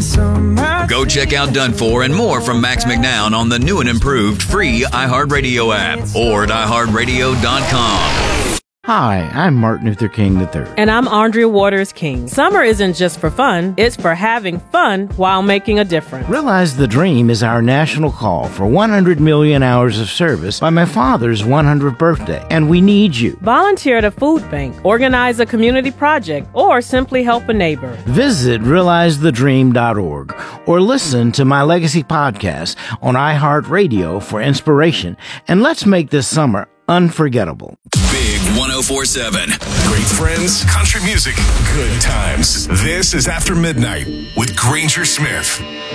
Go check out Done For and more from Max McNown on the new and improved free iHeartRadio app or at iHeartRadio.com. Hi, I'm Martin Luther King III. And I'm Andrea Waters King. Summer isn't just for fun, it's for having fun while making a difference. Realize the Dream is our national call for 100 million hours of service by my father's 100th birthday, and we need you. Volunteer at a food bank, organize a community project, or simply help a neighbor. Visit realizethedream.org or listen to my Legacy podcast on iHeartRadio for inspiration, and let's make this summer unforgettable. Big 104.7. Great friends, country music, good times. This is After Midnight with Granger Smith.